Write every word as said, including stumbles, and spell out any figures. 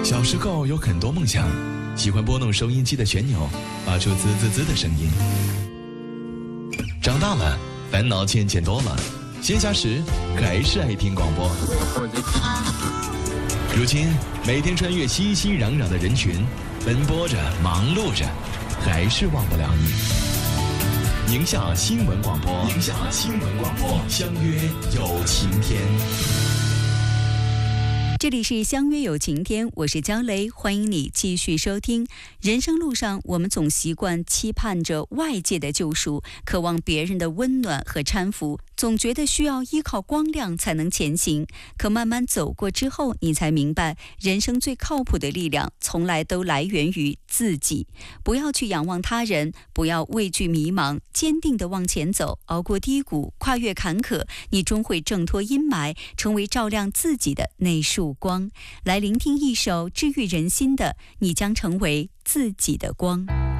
小时候有很多梦想，喜欢拨弄收音机的旋钮，发出滋滋滋的声音。长大了，烦恼渐渐多了，闲暇时还是爱听广播。如今，每天穿越熙熙攘攘的人群，奔波着，忙碌着，还是忘不了你。宁夏新闻广播，宁夏新闻广播，相约有晴天。 这里是相约有晴天，我是焦雷，欢迎你继续收听。人生路上，我们总习惯期盼着外界的救赎，渴望别人的温暖和搀扶，总觉得需要依靠光亮才能前行。可慢慢走过之后，你才明白，人生最靠谱的力量从来都来源于自己。不要去仰望他人，不要畏惧迷茫，坚定地往前走，熬过低谷，跨越坎坷，你终会挣脱阴霾，成为照亮自己的那束光。来聆听一首治愈人心的《你将成为自己的光》。